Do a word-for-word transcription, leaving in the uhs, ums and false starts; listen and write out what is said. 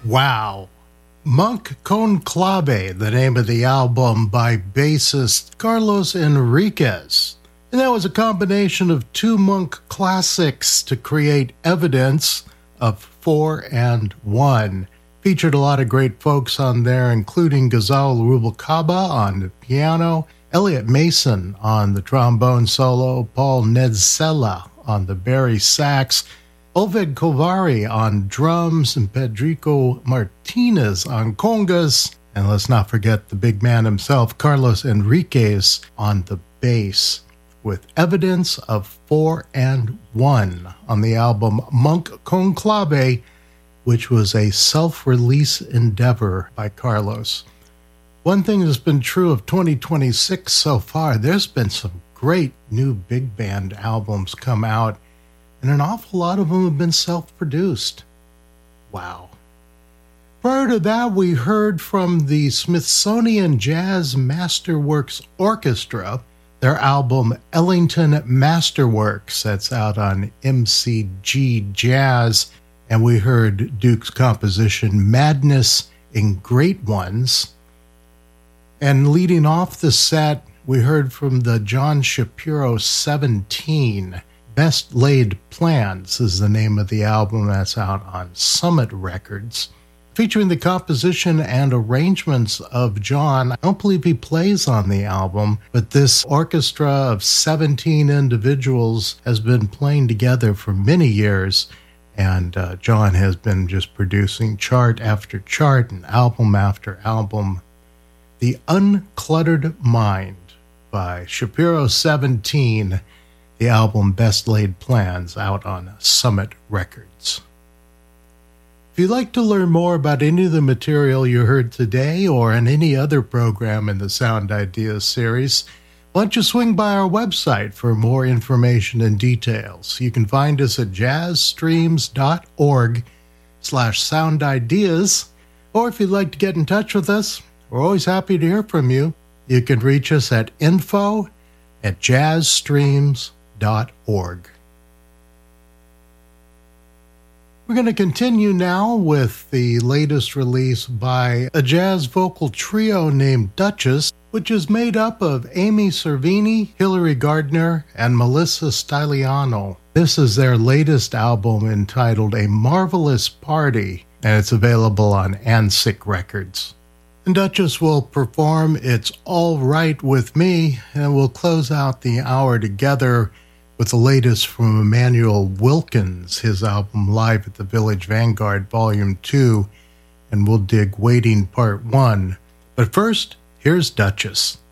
Wow. Monk Conclave, the name of the album by bassist Carlos Enriquez. And that was a combination of two Monk classics to create Evidence of Four and One. Featured a lot of great folks on there, including Ghazal Rubalcaba on the piano, Elliot Mason on the trombone solo, Paul Nedzela on the bari sax, Ovid Kovari on drums, and Pedrico Martinez on congas. And let's not forget the big man himself, Carlos Enriquez, on the bass, with Evidence of Four and One on the album Monk Conclave, which was a self-release endeavor by Carlos. One thing that's been true of twenty twenty-six so far, there's been some great new big band albums come out, and an awful lot of them have been self-produced. Wow. Prior to that, we heard from the Smithsonian Jazz Masterworks Orchestra, their album Ellington Masterworks, that's out on M C G Jazz, and we heard Duke's composition Madness in Great Ones. And leading off the set, we heard from the John Shapiro seventeen, Best Laid Plans is the name of the album that's out on Summit Records, featuring the composition and arrangements of John. I don't believe he plays on the album, but this orchestra of seventeen individuals has been playing together for many years, and uh, John has been just producing chart after chart and album after album. The Uncluttered Mind by Shapiro seventeen, the album Best Laid Plans, out on Summit Records. If you'd like to learn more about any of the material you heard today or in any other program in the Sound Ideas series, why don't you swing by our website for more information and details. You can find us at jazzstreams.org slash sound ideas, or if you'd like to get in touch with us, we're always happy to hear from you. You can reach us at info at jazzstreams dot org. We're going to continue now with the latest release by a jazz vocal trio named Duchess, which is made up of Amy Cervini, Hilary Gardner, and Melissa Stiliano. This is their latest album entitled A Marvelous Party, and it's available on Ansic Records. And Duchess will perform It's All Right With Me, and we'll close out the hour together with the latest from Emmanuel Wilkins, his album Live at the Village Vanguard Volume two, and we'll dig Waiting Part one. But first, here's Duchess.